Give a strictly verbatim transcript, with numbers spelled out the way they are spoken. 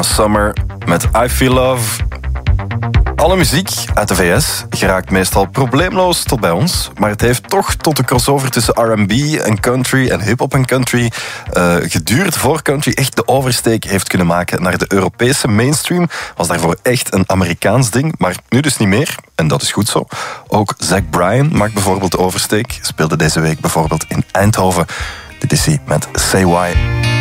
Donna Summer met I Feel Love. Alle muziek uit de V S geraakt meestal probleemloos tot bij ons, maar het heeft toch tot de crossover tussen R en B en country en hip-hop en country uh, geduurd voor country echt de oversteek heeft kunnen maken naar de Europese mainstream. Was daarvoor echt een Amerikaans ding, maar nu dus niet meer. En dat is goed zo. Ook Zach Bryan maakt bijvoorbeeld de oversteek. Speelde deze week bijvoorbeeld in Eindhoven. Dit is hij met Say Why.